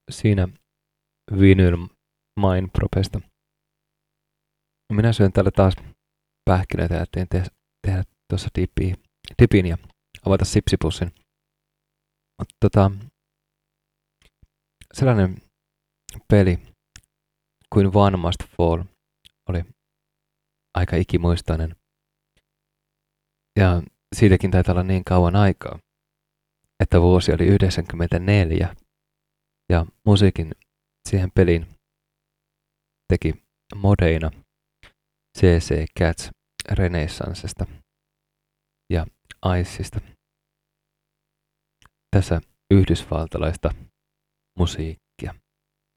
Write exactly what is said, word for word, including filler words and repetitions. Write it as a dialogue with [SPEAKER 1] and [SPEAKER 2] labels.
[SPEAKER 1] siinä Vinyl Mindpropesta. Minä syön täällä taas pähkinöitä ja ajattelin te- tehdä tuossa dipi, dipin ja avata sipsipussin. Mutta tota, sellainen peli kuin One Must Fall oli aika ikimuistoinen. Ja siitäkin taitaa olla niin kauan aikaa, että vuosi oli yhdeksänkymmentäneljä ja musiikin siihen peliin teki modeina C C Cats Renaissancesta ja Icesta. Tässä yhdysvaltalaista musiikkia.